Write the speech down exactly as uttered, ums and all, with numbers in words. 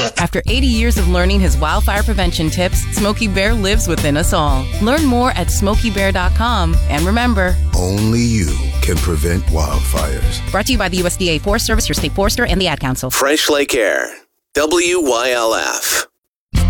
After eighty years of learning his wildfire prevention tips, Smokey Bear lives within us all. Learn more at smokey bear dot com. And remember, only you can prevent wildfires. Brought to you by the U S D A Forest Service, your state forester, and the Ad Council. Fresh Lake Air. W Y L F.